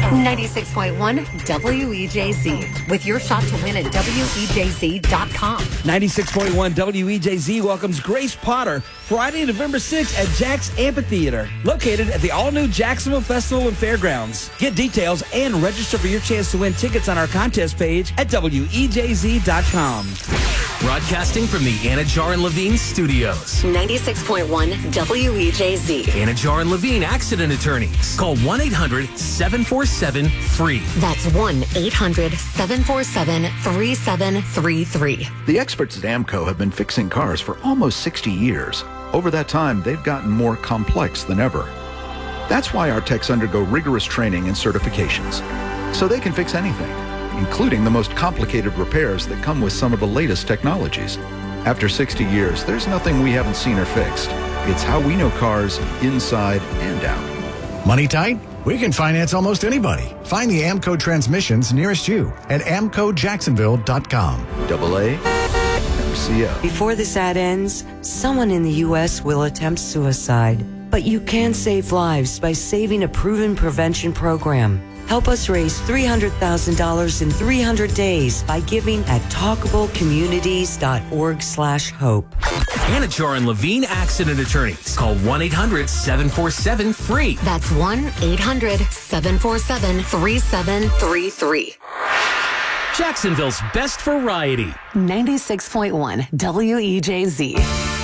96.1 WEJZ, with your shot to win at WEJZ.com. 96.1 WEJZ welcomes Grace Potter Friday, November 6th at Jack's Amphitheater, located at the all-new Jacksonville Festival and Fairgrounds. Get details and register for your chance to win tickets on our contest page at WEJZ.com. Broadcasting from the Anajar and Levine studios. 96.1 WEJZ. Anajar and Levine Accident Attorneys. Call 1-800-747-FREE. That's 1-800-747-3733. The experts at AMCO have been fixing cars for almost 60 years. Over that time, they've gotten more complex than ever. That's why our techs undergo rigorous training and certifications, so they can fix anything, including the most complicated repairs that come with some of the latest technologies. After 60 years, there's nothing we haven't seen or fixed. It's how we know cars inside and out. Money tight? We can finance almost anybody. Find the AMCO transmissions nearest you at amcojacksonville.com. AA MCO. Before this ad ends, someone in the U.S. will attempt suicide. But you can save lives by saving a proven prevention program. Help us raise $300,000 in 300 days by giving at talkablecommunities.org/hope. Anajar and Levine Accident Attorneys. Call 1-800-747-FREE. That's 1-800-747-3733. Jacksonville's best variety. 96.1 WEJZ.